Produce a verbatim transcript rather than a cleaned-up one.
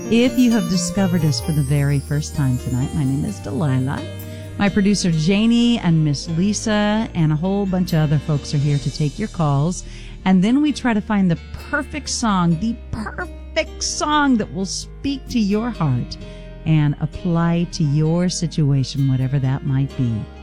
If you have discovered us for the very first time tonight, my name is Delilah. My producer Janie and Miss Lisa and a whole bunch of other folks are here to take your calls. And then we try to find the perfect song, the perfect song that will speak to your heart and apply to your situation, whatever that might be.